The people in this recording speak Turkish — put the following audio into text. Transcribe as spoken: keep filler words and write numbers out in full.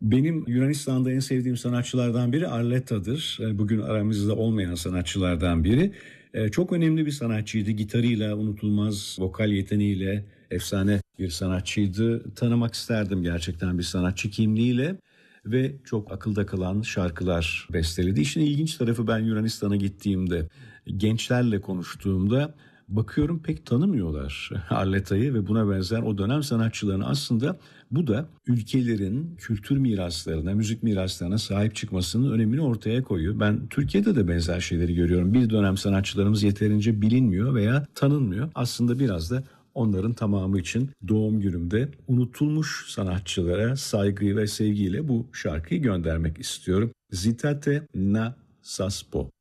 Benim Yunanistan'da en sevdiğim sanatçılardan biri Arleta'dır. E, Bugün aramızda olmayan sanatçılardan biri. E, Çok önemli bir sanatçıydı. Gitarıyla, unutulmaz vokal yeteneğiyle efsane bir sanatçıydı. Tanımak isterdim gerçekten bir sanatçı kimliğiyle ve çok akılda kalan şarkılar besteledi. İşin ilginç tarafı, ben Yunanistan'a gittiğimde, gençlerle konuştuğumda bakıyorum pek tanımıyorlar Arleta'yı ve buna benzer o dönem sanatçılarını. Aslında bu da ülkelerin kültür miraslarına, müzik miraslarına sahip çıkmasının önemini ortaya koyuyor. Ben Türkiye'de de benzer şeyleri görüyorum. Bir dönem sanatçılarımız yeterince bilinmiyor veya tanınmıyor. Aslında biraz da onların tamamı için doğum günümde unutulmuş sanatçılara saygı ve sevgiyle bu şarkıyı göndermek istiyorum. Zitate na saspo.